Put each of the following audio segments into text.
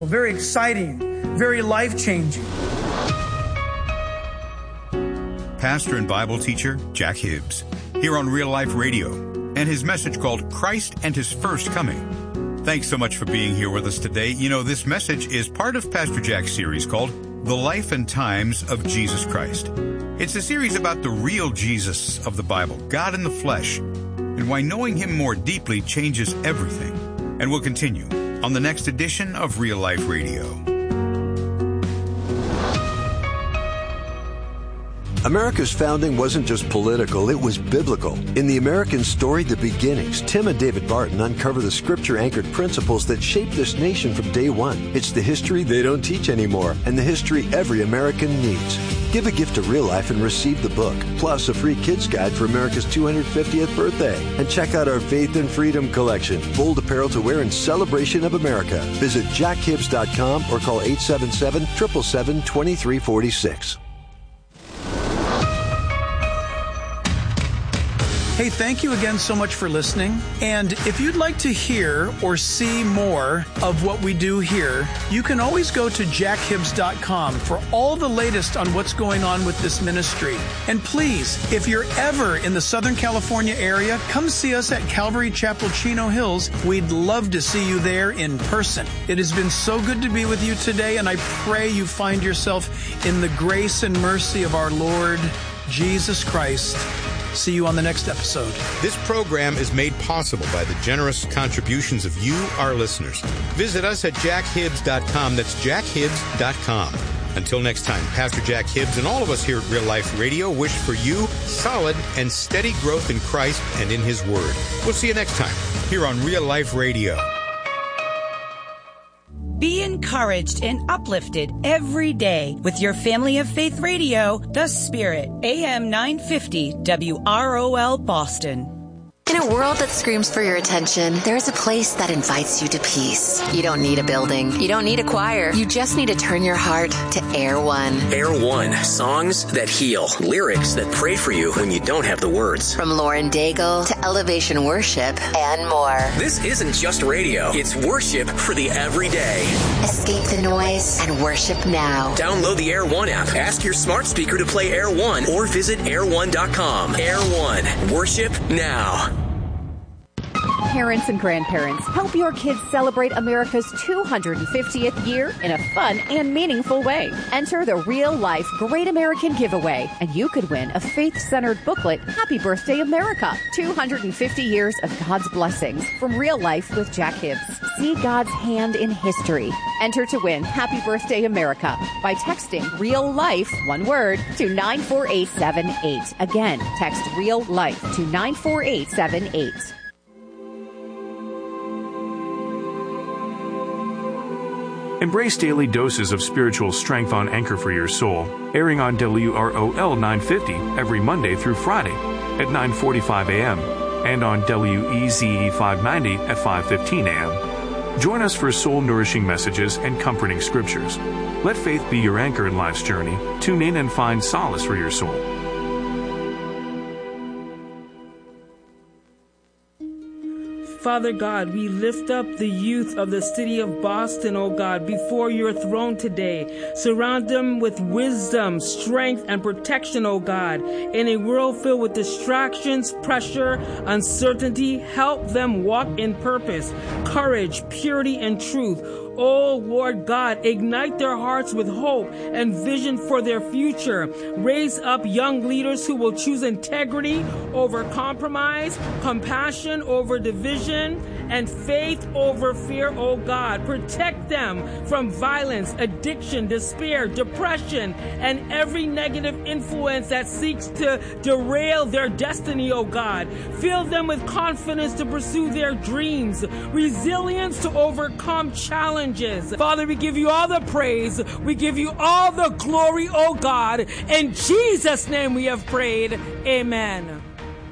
Very exciting, very life-changing. Pastor and Bible teacher Jack Hibbs, here on Real Life Radio, and his message called Christ and His First Coming. Thanks so much for being here with us today. You know, this message is part of Pastor Jack's series called The Life and Times of Jesus Christ. It's a series about the real Jesus of the Bible, God in the flesh, and why knowing Him more deeply changes everything. And we'll continue on the next edition of Real Life Radio. America's founding wasn't just political, it was biblical. In the American story, The Beginnings, Tim and David Barton uncover the scripture-anchored principles that shaped this nation from day one. It's the history they don't teach anymore, and the history every American needs. Give a gift to Real Life and receive the book, plus a free kids guide for America's 250th birthday. And check out our Faith and Freedom collection, bold apparel to wear in celebration of America. Visit jackhibbs.com or call 877-777-2346. Hey, thank you again so much for listening. And if you'd like to hear or see more of what we do here, you can always go to jackhibbs.com for all the latest on what's going on with this ministry. And please, if you're ever in the Southern California area, come see us at Calvary Chapel, Chino Hills. We'd love to see you there in person. It has been so good to be with you today, and I pray you find yourself in the grace and mercy of our Lord Jesus Christ. See you on the next episode. This program is made possible by the generous contributions of you, our listeners. Visit us at jackhibbs.com. That's jackhibbs.com. Until next time, Pastor Jack Hibbs and all of us here at Real Life Radio wish for you solid and steady growth in Christ and in His Word. We'll see you next time here on Real Life Radio. Be encouraged and uplifted every day with your Family of Faith Radio, The Spirit, AM 950 WROL Boston. In a world that screams for your attention, there's a place that invites you to peace. You don't need a building. You don't need a choir. You just need to turn your heart to Air One. Air One, songs that heal, lyrics that pray for you when you don't have the words. From Lauren Daigle to Elevation Worship and more. This isn't just radio. It's worship for the everyday. Escape the noise and worship now. Download the Air One app. Ask your smart speaker to play Air One or visit air1.com. Air One, worship now. Parents and grandparents, help your kids celebrate America's 250th year in a fun and meaningful way. Enter the Real Life Great American Giveaway, and you could win a faith-centered booklet, Happy Birthday America, 250 years of God's blessings from Real Life with Jack Hibbs. See God's hand in history. Enter to win Happy Birthday America by texting Real Life, one word, to 94878. Again, text Real Life to 94878. Embrace daily doses of spiritual strength on Anchor for Your Soul, airing on WROL 950 every Monday through Friday at 9:45 a.m. and on WEZE 590 at 5:15 a.m. Join us for soul-nourishing messages and comforting scriptures. Let faith be your anchor in life's journey. Tune in and find solace for your soul. Father God, we lift up the youth of the city of Boston, oh God, before your throne today. Surround them with wisdom, strength, and protection, oh God. In a world filled with distractions, pressure, uncertainty, help them walk in purpose, courage, purity, and truth. Oh, Lord God, ignite their hearts with hope and vision for their future. Raise up young leaders who will choose integrity over compromise, compassion over division, and faith over fear, oh God. Protect them from violence, addiction, despair, depression, and every negative influence that seeks to derail their destiny, oh God. Fill them with confidence to pursue their dreams, resilience to overcome challenges. Father, we give you all the praise. We give you all the glory, oh God. In Jesus' name we have prayed. Amen.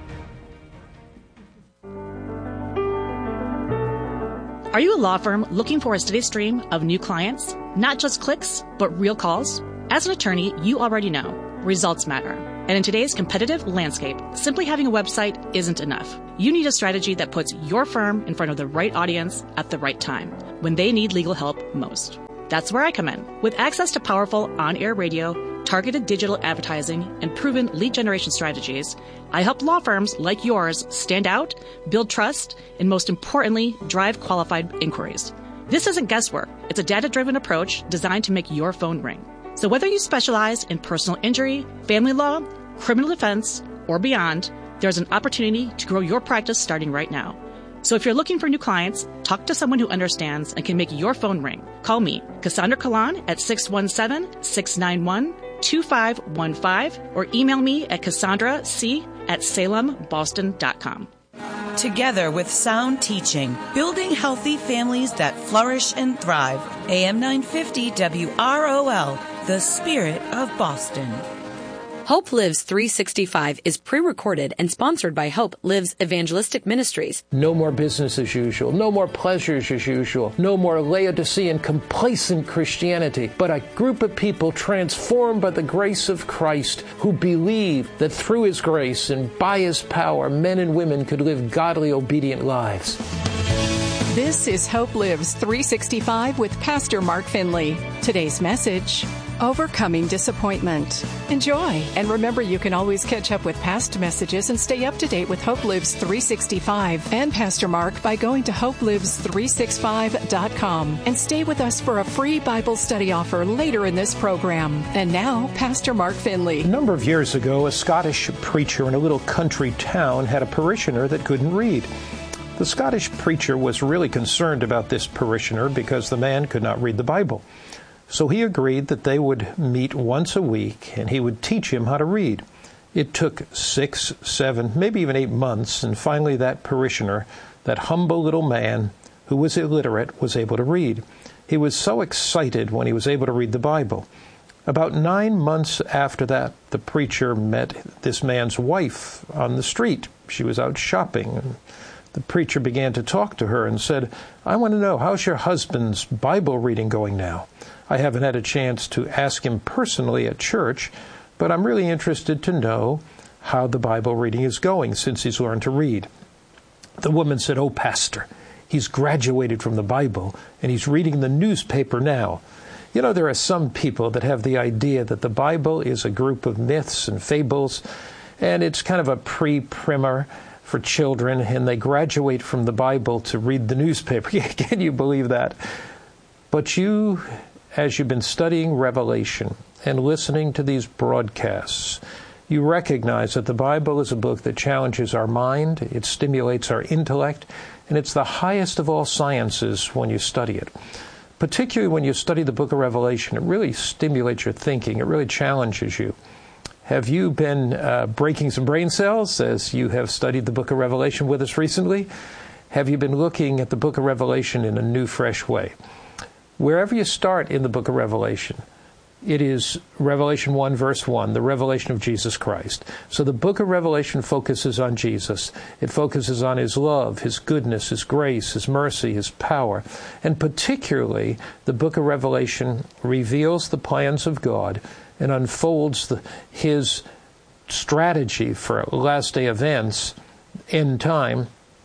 Are you a law firm looking for a steady stream of new clients? Not just clicks, but real calls? As an attorney, you already know results matter. And in today's competitive landscape, simply having a website isn't enough. You need a strategy that puts your firm in front of the right audience at the right time, when they need legal help most. That's where I come in. With access to powerful on-air radio, targeted digital advertising, and proven lead generation strategies, I help law firms like yours stand out, build trust, and most importantly, drive qualified inquiries. This isn't guesswork. It's a data-driven approach designed to make your phone ring. So whether you specialize in personal injury, family law, criminal defense, or beyond, there's an opportunity to grow your practice starting right now. So if you're looking for new clients, talk to someone who understands and can make your phone ring. Call me, Cassandra Kalan, at 617-691-2515, or email me at cassandrac@salemboston.com. Together with sound teaching, building healthy families that flourish and thrive. AM 950 WROL, the spirit of Boston. Hope Lives 365 is pre-recorded and sponsored by Hope Lives Evangelistic Ministries. No more business as usual. No more pleasures as usual. No more Laodicean complacent Christianity, but a group of people transformed by the grace of Christ who believe that through His grace and by His power, men and women could live godly, obedient lives. This is Hope Lives 365 with Pastor Mark Finley. Today's message: overcoming disappointment. Enjoy, and remember you can always catch up with past messages and stay up to date with Hope Lives 365 and Pastor Mark by going to hopelives365.com and stay with us for a free Bible study offer later in this program. And now, Pastor Mark Finley. A number of years ago, a Scottish preacher in a little country town had a parishioner that couldn't read. The Scottish preacher was really concerned about this parishioner because the man could not read the Bible. So he agreed that they would meet once a week and he would teach him how to read. It took 6, 7, maybe even 8 months, and finally that parishioner, that humble little man who was illiterate, was able to read. He was so excited when he was able to read the Bible. About 9 months after that, the preacher met this man's wife on the street. She was out shopping, and the preacher began to talk to her and said, "I want to know, how's your husband's Bible reading going now? I haven't had a chance to ask him personally at church, but I'm really interested to know how the Bible reading is going since he's learned to read." The woman said, "Oh, Pastor, he's graduated from the Bible and he's reading the newspaper now." You know, there are some people that have the idea that the Bible is a group of myths and fables, and it's kind of a pre-primer for children, and they graduate from the Bible to read the newspaper. Can you believe that? But you, as you've been studying Revelation and listening to these broadcasts, you recognize that the Bible is a book that challenges our mind, it stimulates our intellect, and it's the highest of all sciences when you study it. Particularly when you study the book of Revelation, it really stimulates your thinking, it really challenges you. Have you been breaking some brain cells as you have studied the book of Revelation with us recently? Have you been looking at the book of Revelation in a new, fresh way? Wherever you start in the book of Revelation, it is Revelation 1, verse 1, the revelation of Jesus Christ. So the book of Revelation focuses on Jesus. It focuses on His love, His goodness, His grace, His mercy, His power. And particularly, the book of Revelation reveals the plans of God and unfolds His strategy for last day events, end time,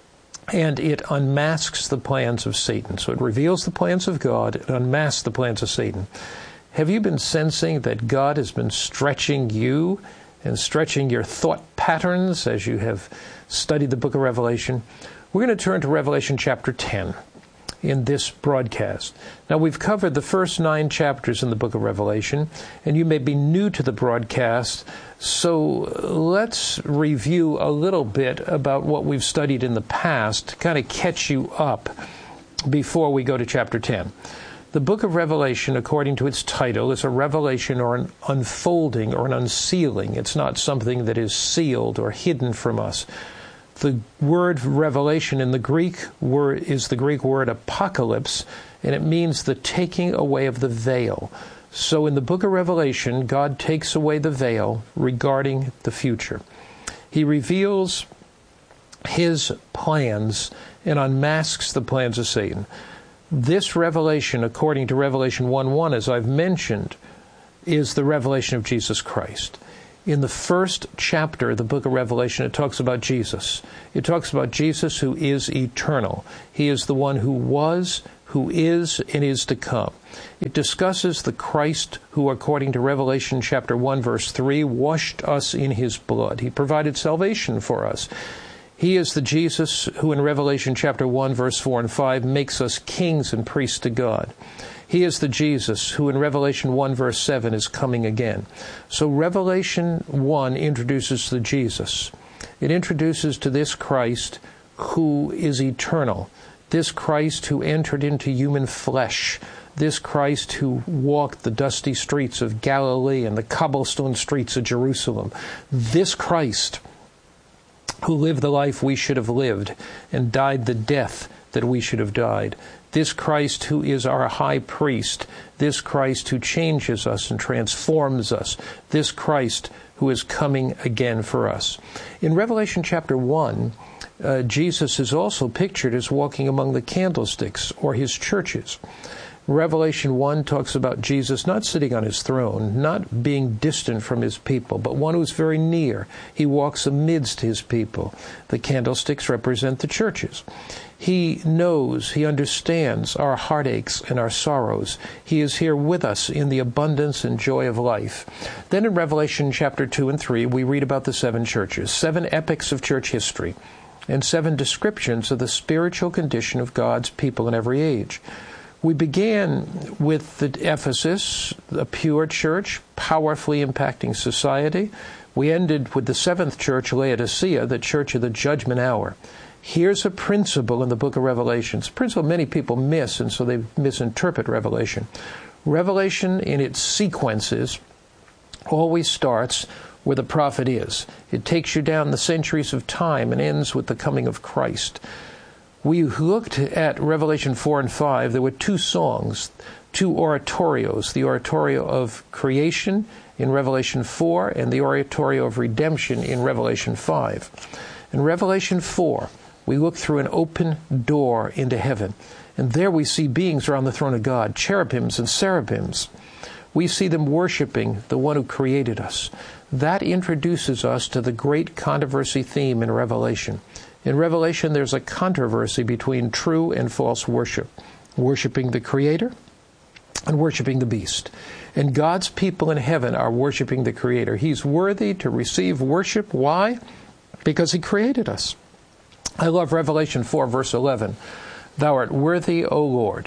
and it unmasks the plans of Satan. So it reveals the plans of God, it unmasks the plans of Satan. Have you been sensing that God has been stretching you and stretching your thought patterns as you have studied the book of Revelation? We're going to turn to Revelation chapter 10 in this broadcast. Now, we've covered the first 9 chapters in the book of Revelation, and you may be new to the broadcast, so let's review a little bit about what we've studied in the past to kind of catch you up before we go to chapter 10. The book of Revelation, according to its title, is a revelation or an unfolding or an unsealing. It's not something that is sealed or hidden from us. The word revelation in the Greek word is the Greek word apocalypse, and it means the taking away of the veil. So in the book of Revelation, God takes away the veil regarding the future. He reveals His plans and unmasks the plans of Satan. This revelation, according to Revelation 1:1, as I've mentioned, is the revelation of Jesus Christ. In the first chapter of the book of Revelation, it talks about Jesus. It talks about Jesus who is eternal. He is the one who was, who is, and is to come. It discusses the Christ who, according to Revelation chapter 1, verse 3, washed us in his blood. He provided salvation for us. He is the Jesus who, in Revelation chapter 1, verse 4 and 5, makes us kings and priests to God. He is the Jesus who in Revelation 1 verse 7 is coming again. So Revelation 1 introduces the Jesus. It introduces to this Christ who is eternal. This Christ who entered into human flesh. This Christ who walked the dusty streets of Galilee and the cobblestone streets of Jerusalem. This Christ who lived the life we should have lived and died the death that we should have died. This Christ who is our high priest, this Christ who changes us and transforms us, this Christ who is coming again for us. In Revelation chapter 1, Jesus is also pictured as walking among the candlesticks, or his churches. Revelation 1 talks about Jesus not sitting on his throne, not being distant from his people, but one who's very near. He walks amidst his people. The candlesticks represent the churches. He knows, he understands our heartaches and our sorrows. He is here with us in the abundance and joy of life. Then in Revelation chapter 2 and 3, we read about the 7 churches, 7 epics of church history, and 7 descriptions of the spiritual condition of God's people in every age. We began with Ephesus, a pure church, powerfully impacting society. We ended with the 7th church, Laodicea, the church of the judgment hour. Here's a principle in the book of Revelation. It's a principle many people miss, and so they misinterpret Revelation. Revelation, in its sequences, always starts where the prophet is. It takes you down the centuries of time and ends with the coming of Christ. We looked at Revelation 4 and 5. There were 2 songs, 2 oratorios, the oratorio of creation in Revelation 4 and the oratorio of redemption in Revelation 5. In Revelation 4, we look through an open door into heaven, and there we see beings around the throne of God, cherubims and seraphims. We see them worshiping the one who created us. That introduces us to the great controversy theme in Revelation. In Revelation, there's a controversy between true and false worship, worshiping the Creator and worshiping the beast. And God's people in heaven are worshiping the Creator. He's worthy to receive worship. Why? Because he created us. I love Revelation 4, verse 11. Thou art worthy, O Lord.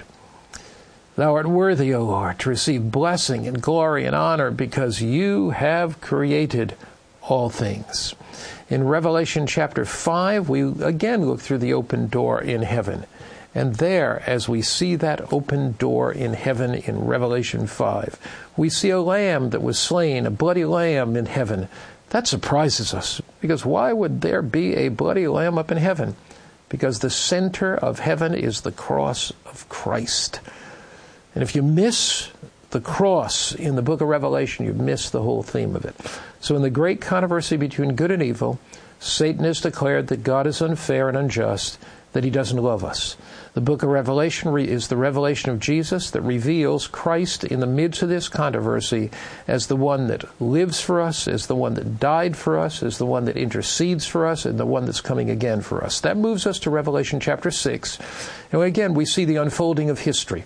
Thou art worthy, O Lord, to receive blessing and glory and honor because you have created all things. In Revelation chapter 5, we again look through the open door in heaven. And there, as we see that open door in heaven in Revelation 5, we see a lamb that was slain, a bloody lamb in heaven. That surprises us, because why would there be a bloody lamb up in heaven? Because the center of heaven is the cross of Christ. And if you miss the cross in the book of Revelation, you miss the whole theme of it. So in the great controversy between good and evil, Satan has declared that God is unfair and unjust, that he doesn't love us. The book of Revelation is the revelation of Jesus that reveals Christ in the midst of this controversy as the one that lives for us, as the one that died for us, as the one that intercedes for us, and the one that's coming again for us. That moves us to Revelation chapter 6. And again, we see the unfolding of history.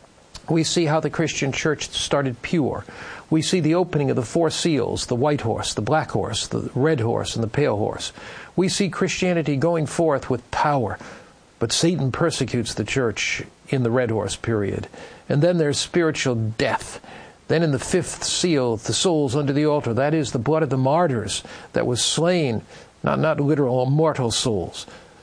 We see how the Christian church started pure. We see the opening of the 4 seals, the white horse, the black horse, the red horse, and the pale horse. We see Christianity going forth with power, but Satan persecutes the church in the red horse period. And then there's spiritual death. Then in the 5th seal, the souls under the altar, that is the blood of the martyrs that was slain, not literal mortal souls,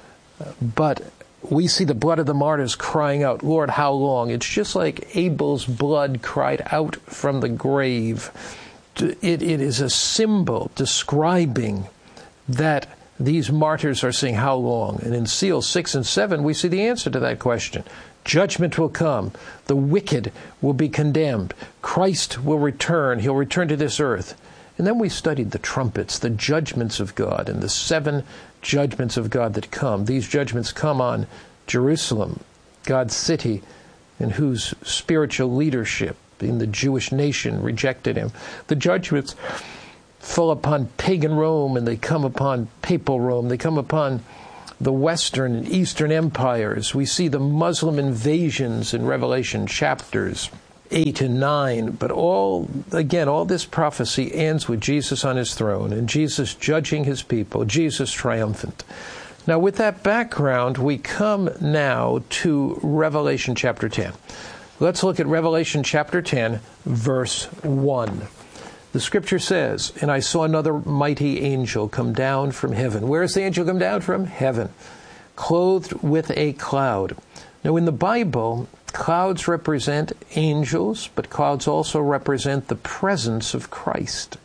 but we see the blood of the martyrs crying out, Lord, how long? It's just like Abel's blood cried out from the grave. It is a symbol describing that these martyrs are saying, how long? And in seals 6 and 7, we see the answer to that question. Judgment will come. The wicked will be condemned. Christ will return. He'll return to this earth. And then we studied the trumpets, the judgments of God, and the 7 judgments of God that come. These judgments come on Jerusalem, God's city, in whose spiritual leadership in the Jewish nation rejected him. The judgments fall upon pagan Rome, and they come upon papal Rome. They come upon the Western and Eastern empires. We see the Muslim invasions in Revelation chapters 8 and 9. But all this prophecy ends with Jesus on his throne and Jesus judging his people, Jesus triumphant. Now, with that background, we come now to Revelation chapter 10. Let's look at Revelation chapter 10, verse 1. The scripture says, "And I saw another mighty angel come down from heaven." Where does the angel come down from? Heaven. "Clothed with a cloud." Now, in the Bible, clouds represent angels, but clouds also represent the presence of Christ.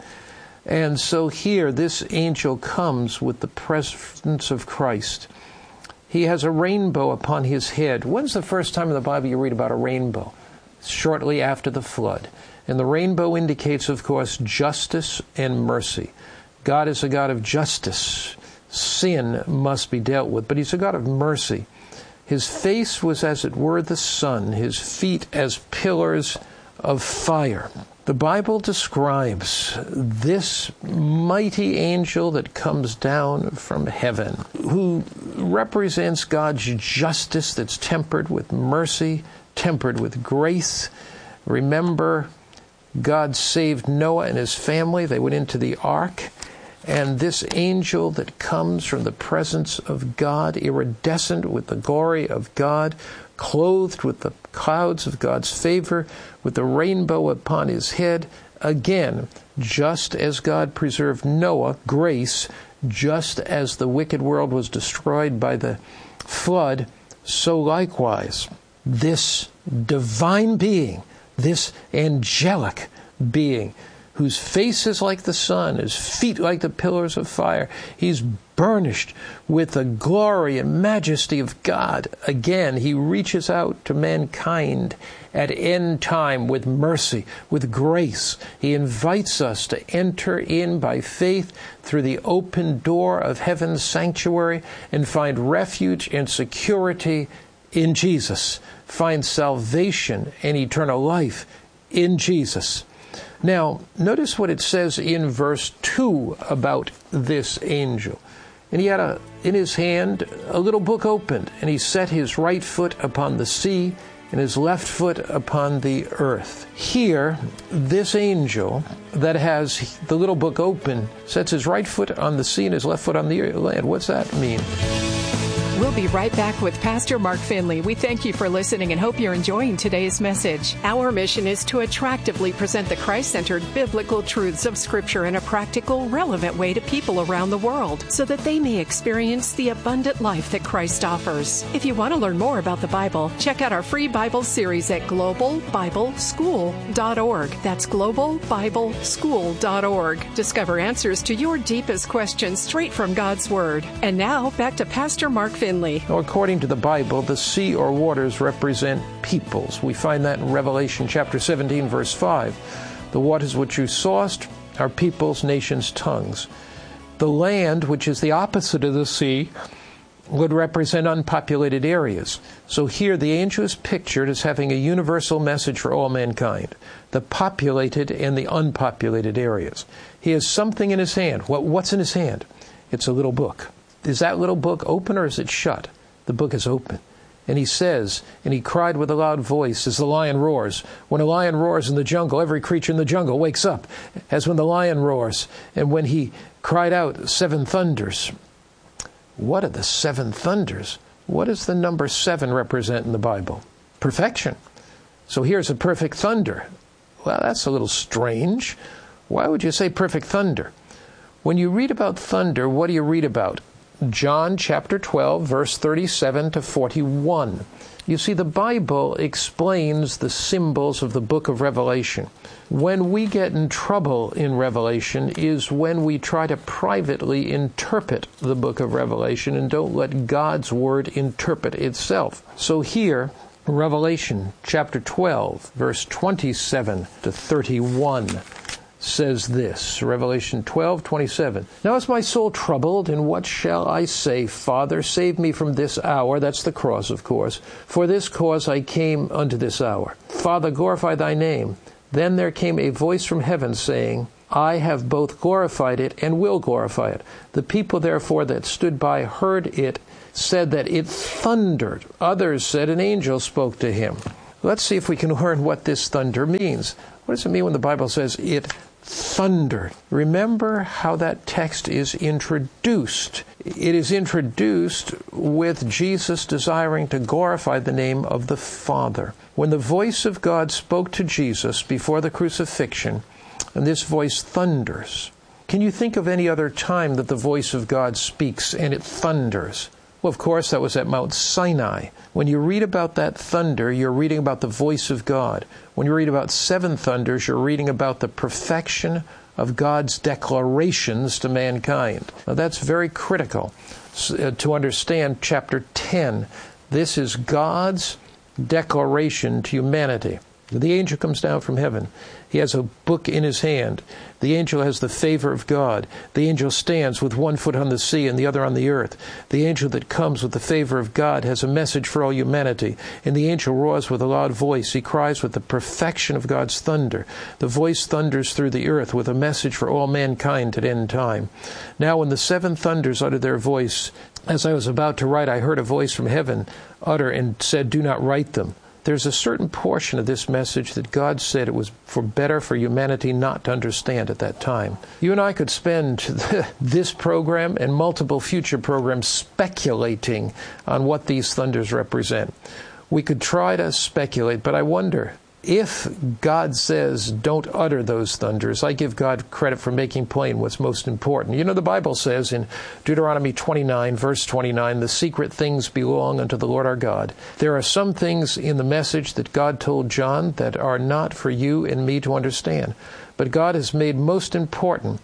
And so here, this angel comes with the presence of Christ. He has a rainbow upon his head. When's the first time in the Bible you read about a rainbow? Shortly after the flood. And the rainbow indicates, of course, justice and mercy. God is a God of justice. Sin must be dealt with, but he's a God of mercy. His face was as it were the sun, his feet as pillars of fire. The Bible describes this mighty angel that comes down from heaven, who represents God's justice that's tempered with mercy, tempered with grace. Remember, God saved Noah and his family. They went into the ark. And this angel that comes from the presence of God, iridescent with the glory of God, clothed with the clouds of God's favor, with the rainbow upon his head, again, just as God preserved Noah, grace, just as the wicked world was destroyed by the flood, so likewise, this divine being, this angelic being, whose face is like the sun, his feet like the pillars of fire. He's burnished with the glory and majesty of God. Again, he reaches out to mankind at end time with mercy, with grace. He invites us to enter in by faith through the open door of heaven's sanctuary and find refuge and security in Jesus. Find salvation and eternal life in Jesus. Now, notice what it says in verse 2 about this angel. And he had in his hand a little book opened, and he set his right foot upon the sea and his left foot upon the earth. Here, this angel that has the little book open sets his right foot on the sea and his left foot on the land. What's that mean? We'll be right back with Pastor Mark Finley. We thank you for listening and hope you're enjoying today's message. Our mission is to attractively present the Christ-centered biblical truths of Scripture in a practical, relevant way to people around the world so that they may experience the abundant life that Christ offers. If you want to learn more about the Bible, check out our free Bible series at globalbibleschool.org. That's globalbibleschool.org. Discover answers to your deepest questions straight from God's Word. And now, back to Pastor Mark Finley. Now, according to the Bible, the sea or waters represent peoples. We find that in Revelation chapter 17, verse 5. The waters which you sawest are peoples, nations, tongues. The land, which is the opposite of the sea, would represent unpopulated areas. So here the angel is pictured as having a universal message for all mankind, the populated and the unpopulated areas. He has something in his hand. What's in his hand? It's a little book. Is that little book open or is it shut? The book is open. And he says, and he cried with a loud voice as the lion roars. When a lion roars in the jungle, every creature in the jungle wakes up, as when the lion roars. And when he cried out, 7 thunders. What are the 7 thunders? What does the number 7 represent in the Bible? Perfection. So here's a perfect thunder. Well, that's a little strange. Why would you say perfect thunder? When you read about thunder, what do you read about? John chapter 12, verse 37 to 41. You see, the Bible explains the symbols of the book of Revelation. When we get in trouble in Revelation is when we try to privately interpret the book of Revelation and don't let God's word interpret itself. So here, Revelation chapter 12, verse 27 to 31. Says this, Revelation 12:27. Now is my soul troubled, and what shall I say? Father, save me from this hour. That's the cross, of course. For this cause I came unto this hour. Father, glorify thy name. Then there came a voice from heaven saying, I have both glorified it and will glorify it. The people, therefore, that stood by heard it, said that it thundered. Others said an angel spoke to him. Let's see if we can learn what this thunder means. What does it mean when the Bible says it thundered? Remember how that text is introduced. It is introduced with Jesus desiring to glorify the name of the Father. When the voice of God spoke to Jesus before the crucifixion, and this voice thunders. Can you think of any other time that the voice of God speaks and it thunders? Well, of course, that was at Mount Sinai. When you read about that thunder, you're reading about the voice of God. When you read about 7 thunders, you're reading about the perfection of God's declarations to mankind. Now, that's very critical to understand chapter 10. This is God's declaration to humanity. The angel comes down from heaven. He has a book in his hand. The angel has the favor of God. The angel stands with one foot on the sea and the other on the earth. The angel that comes with the favor of God has a message for all humanity. And the angel roars with a loud voice. He cries with the perfection of God's thunder. The voice thunders through the earth with a message for all mankind at end time. Now when the 7 thunders uttered their voice, as I was about to write, I heard a voice from heaven utter and said, "Do not write them." There's a certain portion of this message that God said it was better for humanity not to understand at that time. You and I could spend this program and multiple future programs speculating on what these thunders represent. We could try to speculate, but I wonder, if God says don't utter those thunders, I give God credit for making plain what's most important. You know, the Bible says in Deuteronomy 29, verse 29, the secret things belong unto the Lord our God. There are some things in the message that God told John that are not for you and me to understand. But God has made most important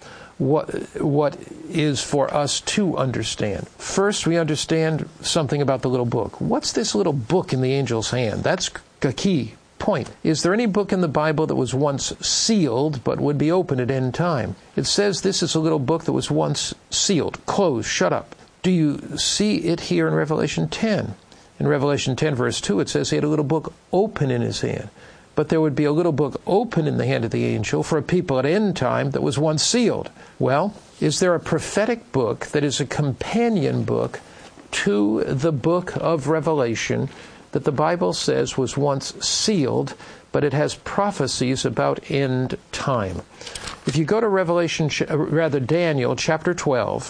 what is for us to understand. First, we understand something about the little book. What's this little book in the angel's hand? That's a key point. Is there any book in the Bible that was once sealed but would be open at end time? It says this is a little book that was once sealed, closed, shut up. Do you see it here in Revelation 10? In Revelation 10 verse 2 it says he had a little book open in his hand. But there would be a little book open in the hand of the angel for a people at end time that was once sealed. Well, is there a prophetic book that is a companion book to the book of Revelation that the Bible says was once sealed, but it has prophecies about end time? If you go to Daniel chapter 12,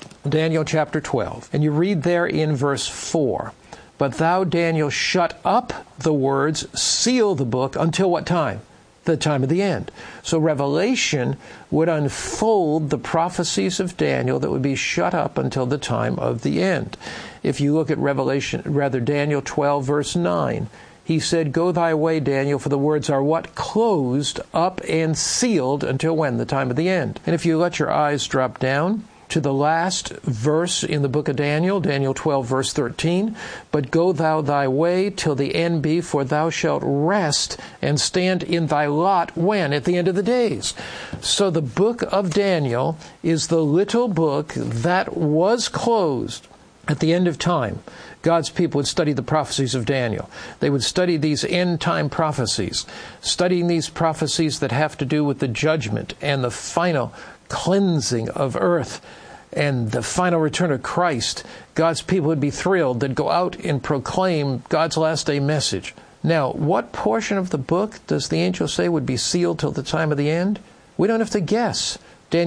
and you read there in verse 4, but thou, Daniel, shut up the words, seal the book, until what time? The time of the end. So Revelation would unfold the prophecies of Daniel that would be shut up until the time of the end. If you look at Daniel 12, verse 9, he said, go thy way, Daniel, for the words are what? Closed up and sealed until when? The time of the end. And if you let your eyes drop down to the last verse in the book of Daniel, Daniel 12, verse 13, but go thou thy way till the end be, for thou shalt rest and stand in thy lot when? At the end of the days. So the book of Daniel is the little book that was closed at the end of time. God's people would study the prophecies of Daniel. They would study these end-time prophecies, studying these prophecies that have to do with the judgment and the final cleansing of earth and the final return of Christ. God's people would be thrilled. They'd go out and proclaim God's last day message. Now, what portion of the book does the angel say would be sealed till the time of the end? We don't have to guess.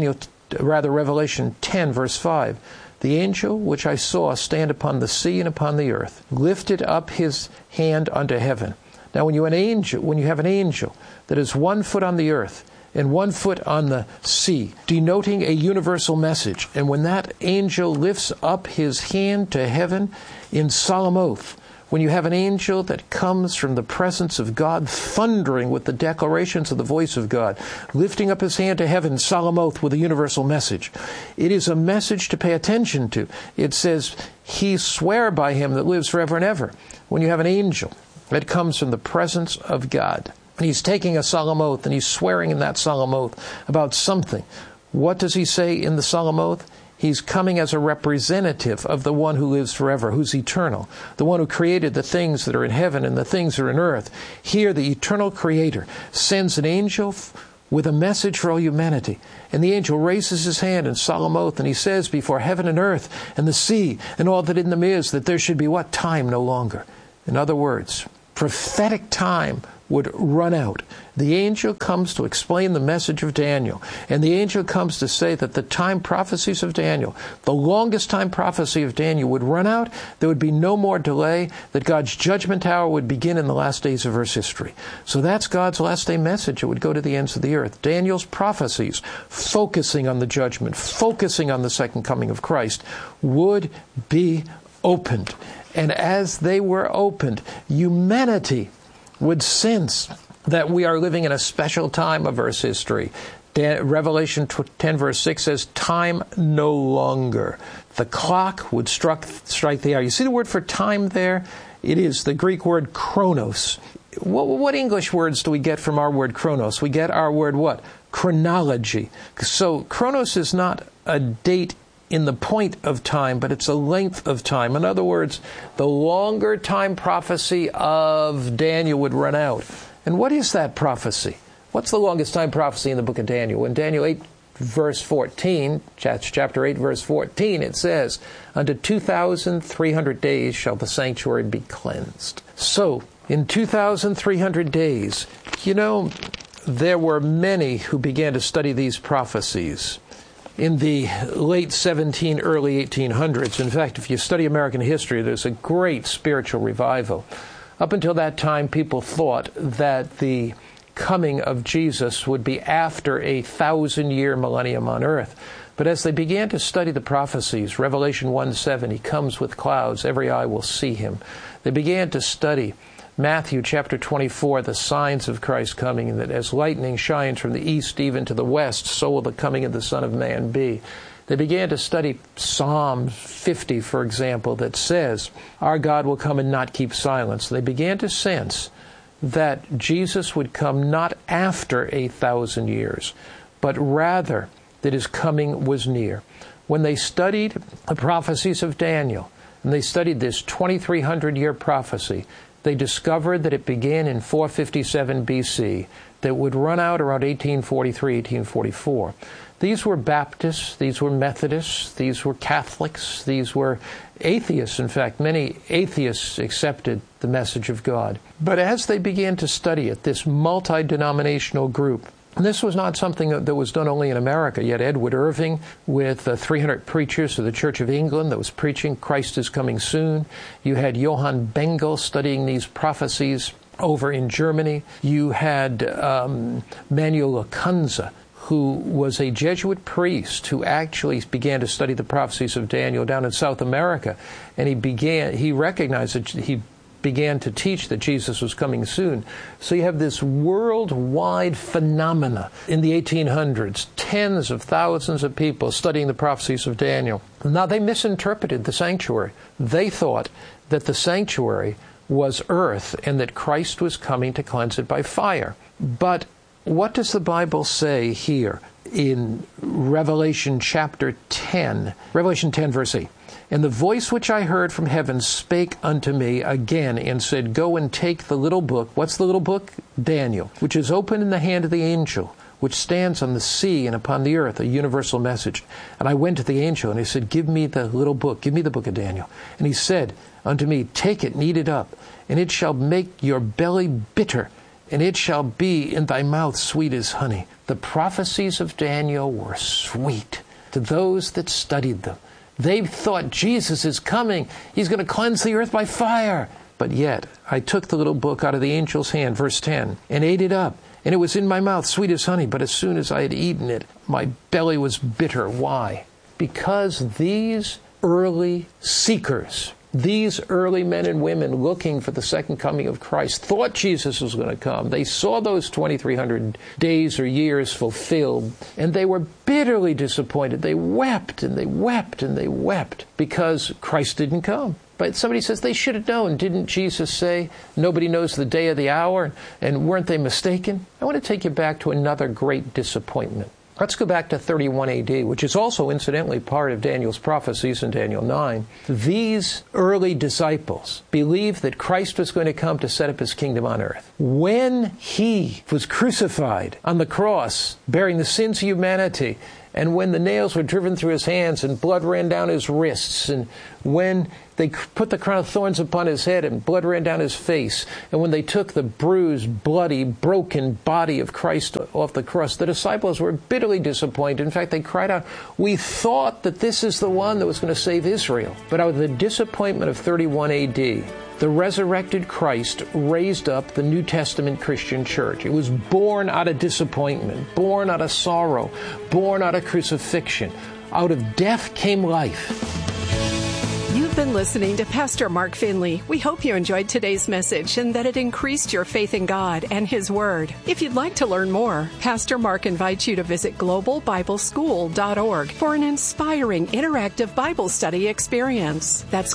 Revelation 10, verse 5. The angel which I saw stand upon the sea and upon the earth lifted up his hand unto heaven. Now, when you have an angel that is 1 foot on the earth and 1 foot on the sea, denoting a universal message, and when that angel lifts up his hand to heaven in solemn oath, when you have an angel that comes from the presence of God, thundering with the declarations of the voice of God, lifting up his hand to heaven, solemn oath with a universal message, it is a message to pay attention to. It says, he sware by him that lives forever and ever. When you have an angel that comes from the presence of God, and he's taking a solemn oath, and he's swearing in that solemn oath about something, what does he say in the solemn oath? He's coming as a representative of the one who lives forever, who's eternal, the one who created the things that are in heaven and the things that are in earth. Here, the eternal Creator sends an angel with a message for all humanity. And the angel raises his hand in solemn oath, and he says before heaven and earth and the sea and all that in them is, that there should be what? Time no longer. In other words, prophetic time would run out. The angel comes to explain the message of Daniel. And the angel comes to say that the time prophecies of Daniel, the longest time prophecy of Daniel, would run out. There would be no more delay, that God's judgment hour would begin in the last days of Earth's history. So that's God's last day message. It would go to the ends of the earth. Daniel's prophecies, focusing on the judgment, focusing on the second coming of Christ, would be opened. And as they were opened, humanity would sense that we are living in a special time of Earth's history. Revelation 10 verse 6 says, time no longer. The clock would strike the hour. You see the word for time there? It is the Greek word chronos. What English words do we get from our word chronos? We get our word what? Chronology. So chronos is not a date in the point of time, but it's a length of time. In other words, the longer time prophecy of Daniel would run out. And what is that prophecy? What's the longest time prophecy in the book of Daniel? In Daniel 8, verse 14, chapter 8, verse 14, it says, unto 2,300 days shall the sanctuary be cleansed. So, in 2,300 days, there were many who began to study these prophecies in the late 17, early 1800s. In fact, if you study American history, there's a great spiritual revival. Up until that time, people thought that the coming of Jesus would be after a 1,000-year millennium on earth. But as they began to study the prophecies, Revelation 1:7, he comes with clouds, every eye will see him. They began to study Matthew chapter 24, the signs of Christ coming, and that as lightning shines from the east even to the west, so will the coming of the Son of Man be. They began to study Psalm 50, for example, that says, our God will come and not keep silence. They began to sense that Jesus would come not after 1,000 years, but rather that his coming was near. When they studied the prophecies of Daniel, and they studied this 2,300-year prophecy, they discovered that it began in 457 BC, that would run out around 1843, 1844. These were Baptists, these were Methodists, these were Catholics, these were atheists. In fact, many atheists accepted the message of God. But as they began to study it, this multi-denominational group, and this was not something that was done only in America. You had Edward Irving with 300 preachers of the Church of England that was preaching Christ is coming soon. You had Johann Bengel studying these prophecies over in Germany. You had Manuel Lacunza, who was a Jesuit priest who actually began to study the prophecies of Daniel down in South America. And he recognized that he began to teach that Jesus was coming soon. So you have this worldwide phenomena in the 1800s, tens of thousands of people studying the prophecies of Daniel. Now, they misinterpreted the sanctuary. They thought that the sanctuary was earth and that Christ was coming to cleanse it by fire. But what does the Bible say here in Revelation chapter 10? Revelation 10, verse 8. And the voice which I heard from heaven spake unto me again and said, go and take the little book. What's the little book? Daniel, which is open in the hand of the angel, which stands on the sea and upon the earth, a universal message. And I went to the angel, and he said, give me the little book. Give me the book of Daniel. And he said unto me, take it and eat it up, and it shall make your belly bitter, and it shall be in thy mouth sweet as honey. The prophecies of Daniel were sweet to those that studied them. They thought Jesus is coming. He's going to cleanse the earth by fire. But yet, I took the little book out of the angel's hand, verse 10, and ate it up. And it was in my mouth, sweet as honey. But as soon as I had eaten it, my belly was bitter. Why? Because these early seekers, these early men and women looking for the second coming of Christ, thought Jesus was going to come. They saw those 2,300 days or years fulfilled, and they were bitterly disappointed. They wept and they wept and they wept because Christ didn't come. But somebody says they should have known. Didn't Jesus say, nobody knows the day or the hour? And weren't they mistaken? I want to take you back to another great disappointment. Let's go back to 31 AD, which is also incidentally part of Daniel's prophecies in Daniel 9. These early disciples believed that Christ was going to come to set up his kingdom on earth. When he was crucified on the cross, bearing the sins of humanity, and when the nails were driven through his hands and blood ran down his wrists, and when they put the crown of thorns upon his head and blood ran down his face, and when they took the bruised, bloody, broken body of Christ off the cross, the disciples were bitterly disappointed. In fact, they cried out, "We thought that this is the one that was going to save Israel." But out of the disappointment of 31 AD, the resurrected Christ raised up the New Testament Christian church. It was born out of disappointment, born out of sorrow, born out of crucifixion. Out of death came life. You've been listening to Pastor Mark Finley. We hope you enjoyed today's message and that it increased your faith in God and His Word. If you'd like to learn more, Pastor Mark invites you to visit globalbibleschool.org for an inspiring, interactive Bible study experience. That's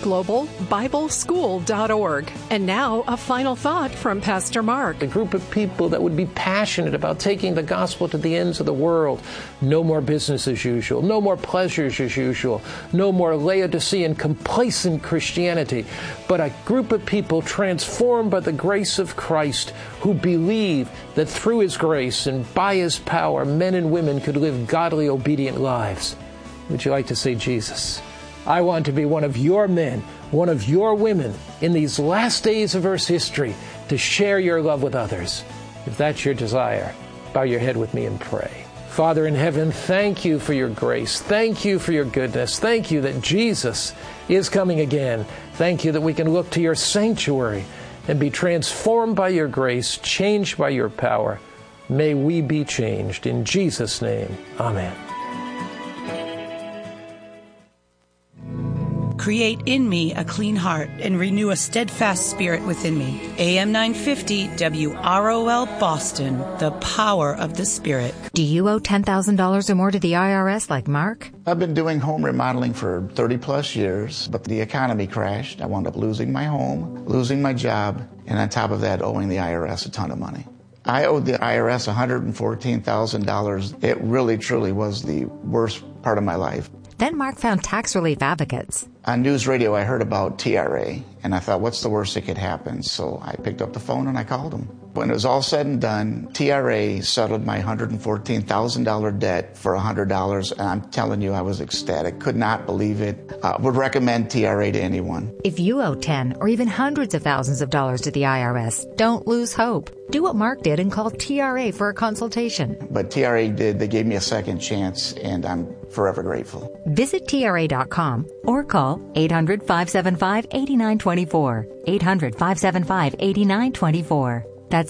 globalbibleschool.org. And now, a final thought from Pastor Mark. A group of people that would be passionate about taking the gospel to the ends of the world. No more business as usual. No more pleasures as usual. No more Laodicean complacent Christianity, but a group of people transformed by the grace of Christ who believe that through His grace and by His power, men and women could live godly, obedient lives. Would you like to say, Jesus, I want to be one of your men, one of your women in these last days of Earth's history to share your love with others? If that's your desire, bow your head with me and pray. Father in heaven, thank you for your grace. Thank you for your goodness. Thank you that Jesus is coming again. Thank you that we can look to your sanctuary and be transformed by your grace, changed by your power. May we be changed. In Jesus' name, amen. Create in me a clean heart and renew a steadfast spirit within me. AM 950 WROL Boston, the power of the Spirit. Do you owe $10,000 or more to the IRS like Mark? I've been doing home remodeling for 30 plus years, but the economy crashed. I wound up losing my home, losing my job, and on top of that, owing the IRS a ton of money. I owed the IRS $114,000. It really, truly was the worst part of my life. Then Mark found Tax Relief Advocates. On news radio, I heard about TRA, and I thought, what's the worst that could happen? So I picked up the phone and I called them. When it was all said and done, TRA settled my $114,000 debt for $100, and I'm telling you, I was ecstatic. Could not believe it. Would recommend TRA to anyone. If you owe 10 or even hundreds of thousands of dollars to the IRS, don't lose hope. Do what Mark did and call TRA for a consultation. But TRA did. They gave me a second chance, and I'm forever grateful. Visit TRA.com or call 800-575-8924. 800-575-8924. That's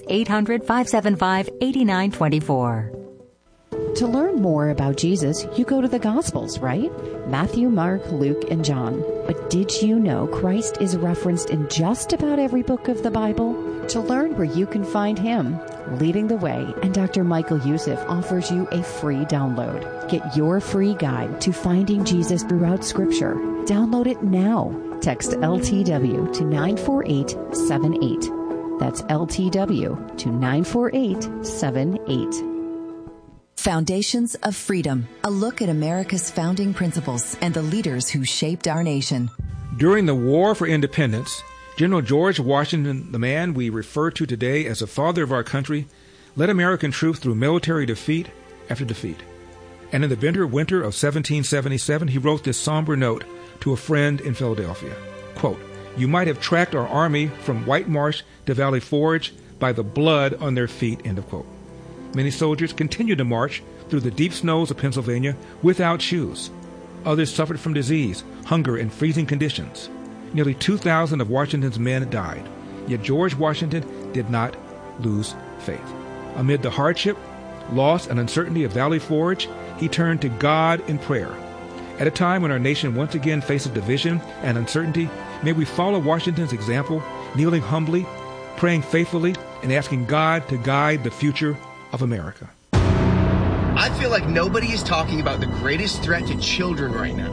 800-575-8924. To learn more about Jesus, you go to the Gospels, right? Matthew, Mark, Luke, and John. But did you know Christ is referenced in just about every book of the Bible? To learn where you can find Him, leading the way, and Dr. Michael Youssef offers you a free download. Get your free guide to finding Jesus throughout Scripture. Download it now. Text LTW to 94878. That's LTW to 94878. Foundations of Freedom, a look at America's founding principles and the leaders who shaped our nation. During the War for Independence, General George Washington, the man we refer to today as the father of our country, led American troops through military defeat after defeat. And in the bitter winter of 1777, he wrote this somber note to a friend in Philadelphia. Quote, "You might have tracked our army from White Marsh to Valley Forge by the blood on their feet," end of quote. Many soldiers continued to march through the deep snows of Pennsylvania without shoes. Others suffered from disease, hunger, and freezing conditions. Nearly 2,000 of Washington's men died. Yet George Washington did not lose faith. Amid the hardship, loss, and uncertainty of Valley Forge, he turned to God in prayer. At a time when our nation once again faces division and uncertainty, may we follow Washington's example, kneeling humbly, praying faithfully, and asking God to guide the future of America. I feel like nobody is talking about the greatest threat to children right now.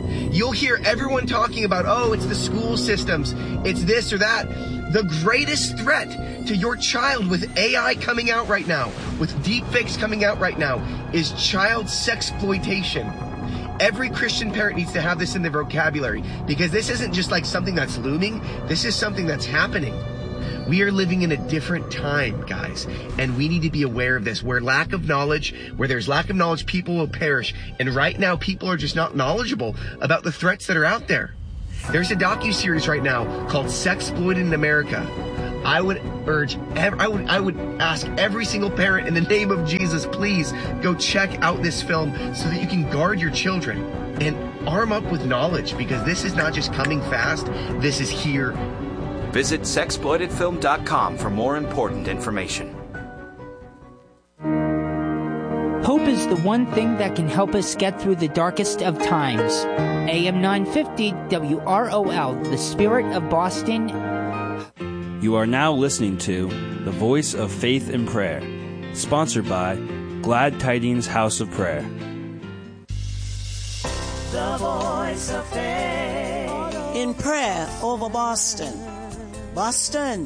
You'll hear everyone talking about, oh, it's the school systems, it's this or that. The greatest threat to your child with AI coming out right now, with deepfakes coming out right now, is child sexploitation. Every Christian parent needs to have this in their vocabulary, because this isn't just like something that's looming. This is something that's happening. We are living in a different time, guys, and we need to be aware of this. Where there's lack of knowledge, people will perish. And right now, people are just not knowledgeable about the threats that are out there. There's a docuseries right now called Sexploited in America. I would ask every single parent in the name of Jesus, please go check out this film so that you can guard your children and arm up with knowledge, because this is not just coming fast, this is here. Visit sexploitedfilm.com for more important information. Hope is the one thing that can help us get through the darkest of times. AM 950 WROL, the Spirit of Boston. You are now listening to The Voice of Faith and Prayer, sponsored by Glad Tidings House of Prayer. The Voice of Faith in prayer over Boston. Boston,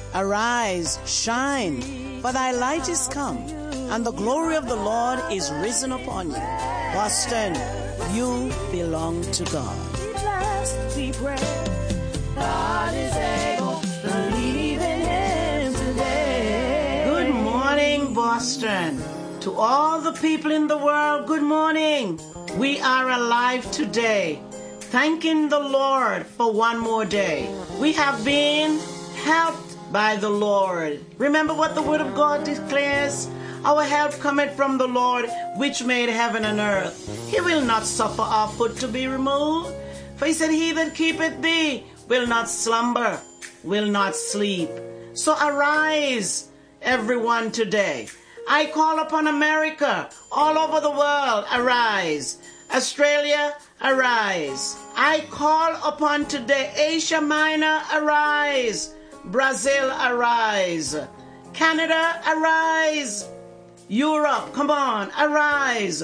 arise, shine, for thy light is come, and the glory of the Lord is risen upon you. Boston, you belong to God. Be blessed, we pray. God is able, believe in Him today. Good morning, Boston. To all the people in the world, good morning. We are alive today, thanking the Lord for one more day. We have been helped by the Lord. Remember what the Word of God declares? Our help cometh from the Lord, which made heaven and earth. He will not suffer our foot to be removed. For He said, He that keepeth thee will not slumber, will not sleep. So arise, everyone, today. I call upon America, all over the world, arise. Australia, arise. I call upon today Asia Minor, arise. Brazil, arise. Canada, arise. Europe, come on, arise.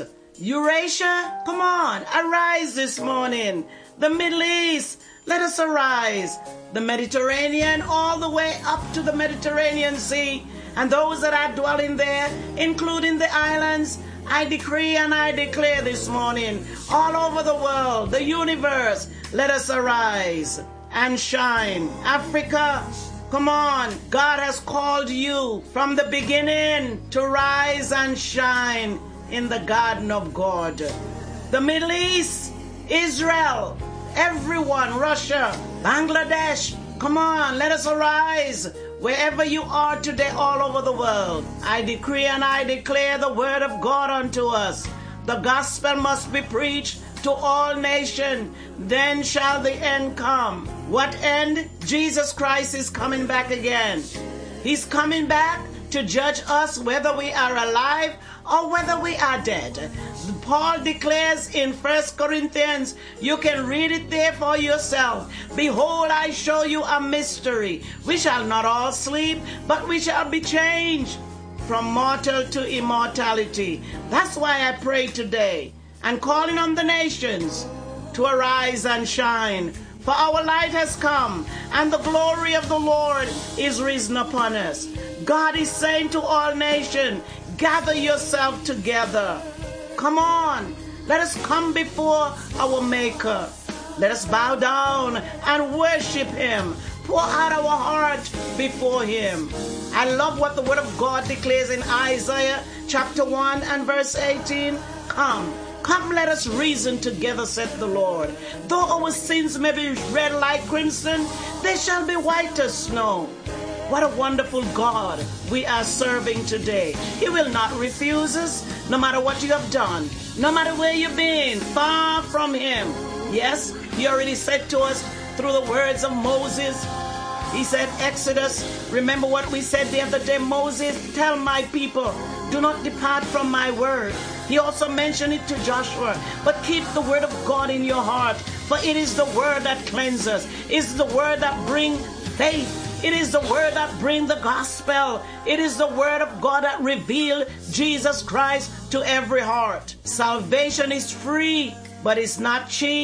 Eurasia, come on, arise this morning. The Middle East, let us arise. The Mediterranean, all the way up to the Mediterranean Sea, and those that are dwelling there, including the islands, I decree and I declare this morning, all over the world, the universe, let us arise and shine. Africa, come on. God has called you from the beginning to rise and shine in the garden of God. The Middle East, Israel, everyone, Russia, Bangladesh, come on, let us arise. Wherever you are today, all over the world, I decree and I declare the word of God unto us. The gospel must be preached to all nations. Then shall the end come. What end? Jesus Christ is coming back again. He's coming back to judge us whether we are alive or whether we are dead. Paul declares in 1 Corinthians, you can read it there for yourself. Behold, I show you a mystery. We shall not all sleep, but we shall be changed from mortal to immortality. That's why I pray today and calling on the nations to arise and shine. For our light has come, and the glory of the Lord is risen upon us. God is saying to all nations, gather yourself together. Come on, let us come before our Maker. Let us bow down and worship Him. Pour out our heart before Him. I love what the Word of God declares in Isaiah chapter 1 and verse 18. Come, let us reason together, saith the Lord. Though our sins may be red like crimson, they shall be white as snow. What a wonderful God we are serving today. He will not refuse us, no matter what you have done, no matter where you've been, far from Him. Yes, He already said to us through the words of Moses. He said, Exodus, remember what we said the other day, Moses, tell my people, do not depart from my word. He also mentioned it to Joshua, but keep the word of God in your heart, for it is the word that cleanses. It is the word that brings faith. It is the word that brings the gospel. It is the word of God that reveals Jesus Christ to every heart. Salvation is free, but it's not cheap.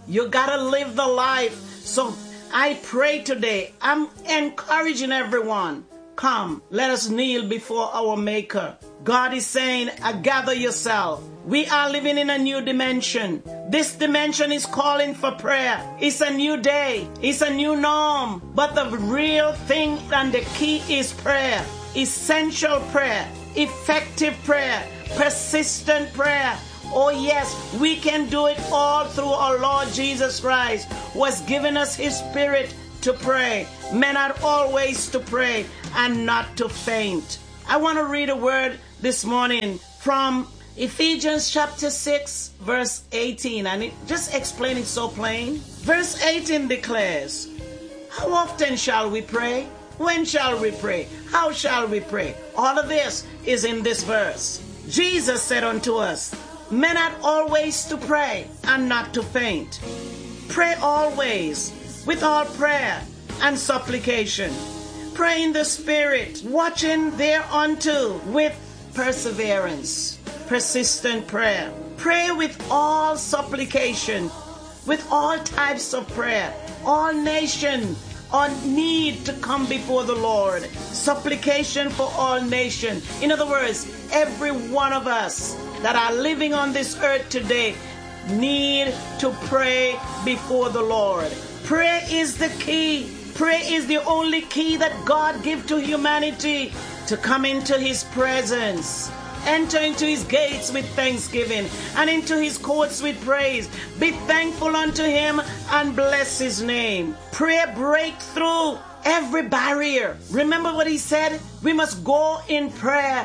You gotta live the life. So I pray today, I'm encouraging everyone. Come, let us kneel before our Maker. God is saying, gather yourself. We are living in a new dimension. This dimension is calling for prayer. It's a new day. It's a new norm. But the real thing and the key is prayer. Essential prayer. Effective prayer. Persistent prayer. Oh yes, we can do it all through our Lord Jesus Christ, who has given us His Spirit to pray. Men are always to pray and not to faint. I want to read a word this morning from Ephesians chapter 6, verse 18. And it just explain it so plain. Verse 18 declares, how often shall we pray? When shall we pray? How shall we pray? All of this is in this verse. Jesus said unto us, men ought always to pray and not to faint. Pray always with all prayer and supplication. Pray in the Spirit, watching thereunto with perseverance. Persistent prayer. Pray with all supplication, with all types of prayer. All nations on need to come before the Lord. Supplication for all nations. In other words, every one of us that are living on this earth today need to pray before the Lord. Prayer is the key. Prayer is the only key that God gives to humanity to come into His presence. Enter into His gates with thanksgiving and into His courts with praise. Be thankful unto Him and bless His name. Prayer break through every barrier. Remember what He said? We must go in prayer,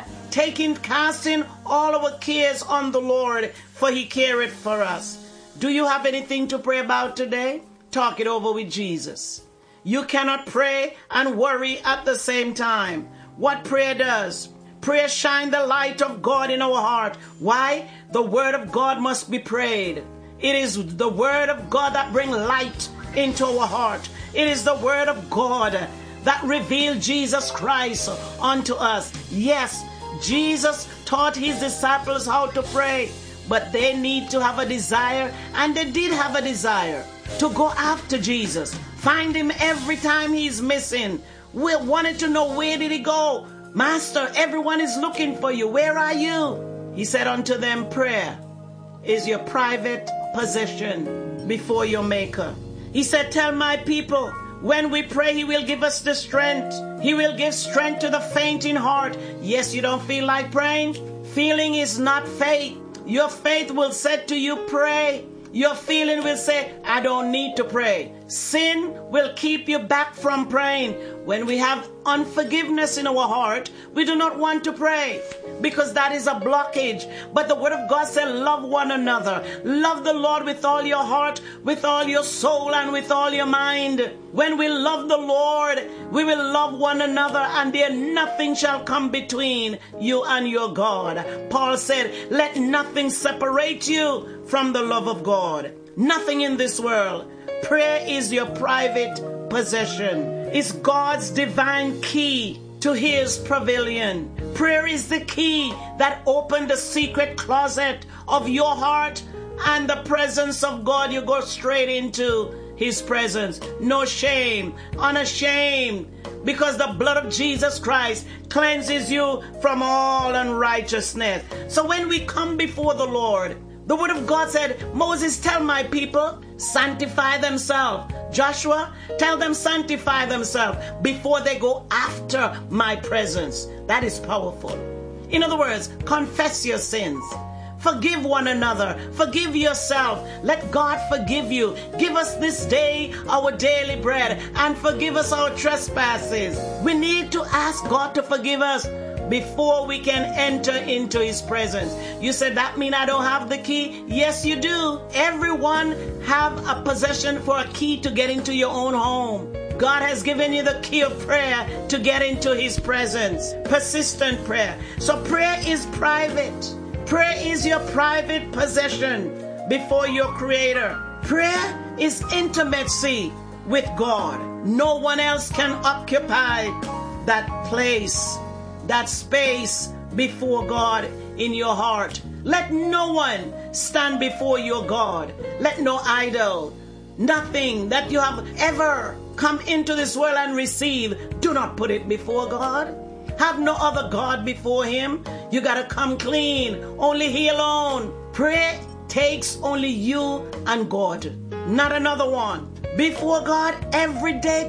casting all our cares on the Lord, for He careth for us. Do you have anything to pray about today? Talk it over with Jesus. You cannot pray and worry at the same time. What prayer does? Prayer shines the light of God in our heart. Why? The Word of God must be prayed. It is the Word of God that brings light into our heart. It is the Word of God that revealed Jesus Christ unto us. Yes, Jesus taught His disciples how to pray, but they need to have a desire, and they did have a desire to go after Jesus. Find Him every time He's missing. We wanted to know, where did He go? Master, everyone is looking for you. Where are you? He said unto them, prayer is your private possession before your Maker. He said, tell my people, when we pray, He will give us the strength. He will give strength to the fainting heart. Yes, you don't feel like praying? Feeling is not faith. Your faith will say to you, pray. Your feeling will say, I don't need to pray. Sin will keep you back from praying. When we have unforgiveness in our heart, we do not want to pray because that is a blockage. But the Word of God said, love one another. Love the Lord with all your heart, with all your soul, and with all your mind. When we love the Lord, we will love one another, and there nothing shall come between you and your God. Paul said, let nothing separate you from the love of God. Nothing in this world. Prayer is your private possession. It's God's divine key to His pavilion. Prayer is the key that opened the secret closet of your heart, and the presence of God, you go straight into His presence. No shame, unashamed, because the blood of Jesus Christ cleanses you from all unrighteousness. So when we come before the Lord, the Word of God said, Moses, tell my people, sanctify themselves. Joshua, tell them sanctify themselves before they go after my presence. That is powerful. In other words, confess your sins. Forgive one another. Forgive yourself. Let God forgive you. Give us this day our daily bread, and forgive us our trespasses. We need to ask God to forgive us before we can enter into His presence. You said, that mean I don't have the key? Yes, you do. Everyone have a possession for a key to get into your own home. God has given you the key of prayer to get into His presence. Persistent prayer. So prayer is private. Prayer is your private possession before your Creator. Prayer is intimacy with God. No one else can occupy that place, that space before God in your heart. Let no one stand before your God. Let no idol, nothing that you have ever come into this world and receive, do not put it before God. Have no other God before him. You got to come clean. Only he alone. Prayer takes only you and God, not another one. Before God every day,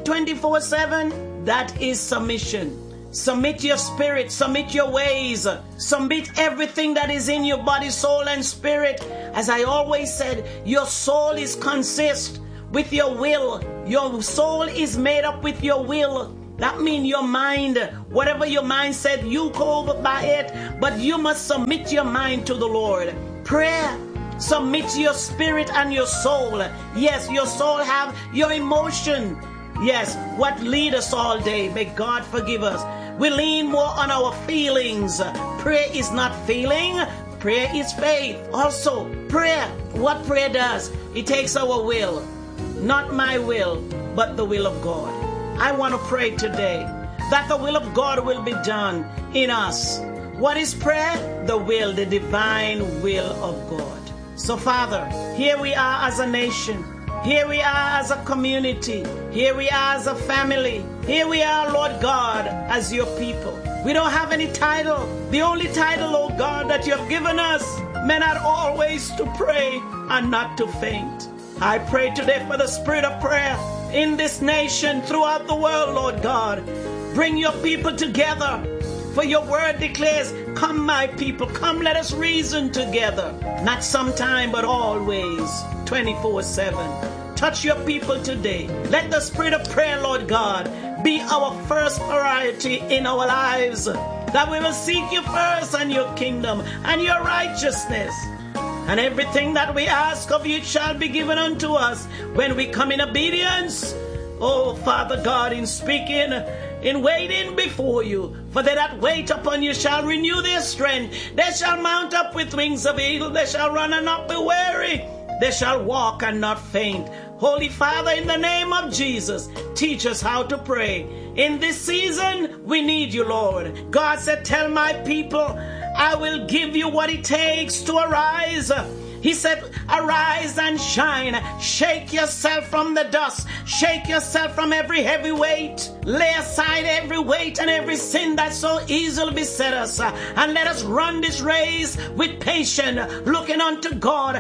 24/7, that is submission. Submit your spirit, submit your ways, submit everything that is in your body, soul, and spirit. As I always said, your soul is consist with your will. Your soul is made up with your will. That means your mind, whatever your mind said, you go by it, but you must submit your mind to the Lord. Prayer, submit your spirit and your soul. Yes, your soul have your emotion. Yes, what lead us all day. May God forgive us. We lean more on our feelings. Prayer is not feeling. Prayer is faith. Also, prayer, what prayer does, it takes our will. Not my will, but the will of God. I want to pray today that the will of God will be done in us. What is prayer? The will, the divine will of God. So, Father, here we are as a nation. Here we are as a community. Here we are as a family. Here we are, Lord God, as your people. We don't have any title. The only title, oh God, that you have given us, men are always to pray and not to faint. I pray today for the spirit of prayer in this nation, throughout the world, Lord God. Bring your people together. For your word declares, come my people, come let us reason together. Not sometime, but always, 24/7. Touch your people today. Let the spirit of prayer, Lord God, be our first priority in our lives. That we will seek you first and your kingdom and your righteousness. And everything that we ask of you shall be given unto us when we come in obedience. Oh, Father God, in speaking, in waiting before you. For they that wait upon you shall renew their strength. They shall mount up with wings of eagle. They shall run and not be weary. They shall walk and not faint. Holy Father, in the name of Jesus, teach us how to pray. In this season, we need you, Lord. God said, tell my people, I will give you what it takes to arise. He said, arise and shine. Shake yourself from the dust. Shake yourself from every heavy weight. Lay aside every weight and every sin that so easily beset us. And let us run this race with patience, looking unto God,